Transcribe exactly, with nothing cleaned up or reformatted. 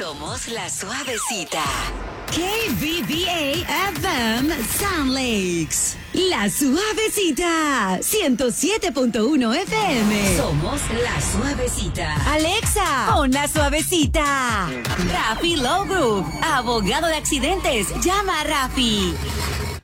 Somos La Suavecita. K B B A F M Sound Lakes. La Suavecita. ciento siete punto uno F M. Somos La Suavecita. Alexa, pon La Suavecita. Rafi Low Group, abogado de accidentes. Llama a Rafi.